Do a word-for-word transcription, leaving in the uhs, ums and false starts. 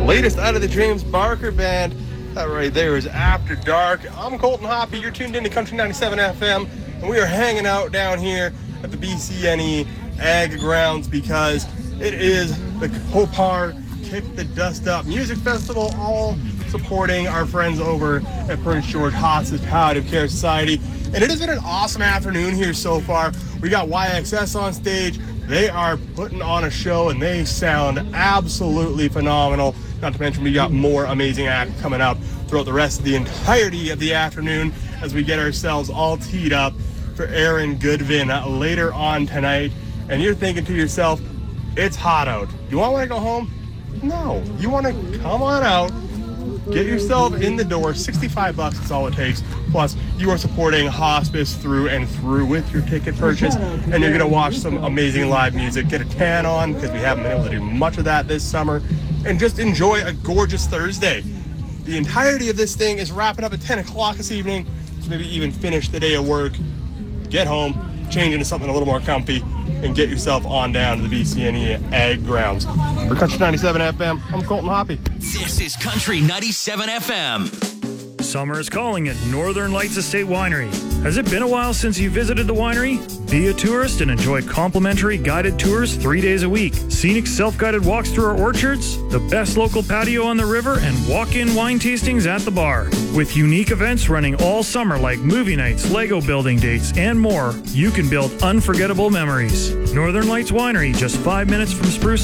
latest out of the James Barker Band. That right there is After Dark. I'm Colton Hoppy. You're tuned into Country ninety-seven F M, and we are hanging out down here at the B C N E Ag Grounds because it is the Copar Kick the Dust Up Music Festival, all supporting our friends over at Prince George Hospice Palliative Care Society. And it has been an awesome afternoon here so far. We got Y X S on stage. They are putting on a show, and they sound absolutely phenomenal. Not to mention, we got more amazing acts coming up throughout the rest of the entirety of the afternoon as we get ourselves all teed up for Aaron Goodvin later on tonight. And you're thinking to yourself, it's hot out. You want to go home? No. You want to come on out, get yourself in the door. sixty-five bucks is all it takes. Plus, you are supporting hospice through and through with your ticket purchase, and you're going to watch some amazing live music, get a tan on, because we haven't been able to do much of that this summer, and just enjoy a gorgeous Thursday. The entirety of this thing is wrapping up at ten o'clock this evening, so maybe even finish the day of work, get home, change into something a little more comfy, and get yourself on down to the B C N E Ag Grounds. For Country ninety-seven F M, I'm Colton Hoppy. This is Country ninety-seven F M. Summer is calling at Northern Lights Estate Winery. Has it been a while since you visited the winery? Be a tourist and enjoy complimentary guided tours three days a week, scenic self-guided walks through our orchards, the best local patio on the river, and walk-in wine tastings at the bar. With unique events running all summer like movie nights, Lego building dates, and more, you can build unforgettable memories. Northern Lights Winery, just five minutes from Spruce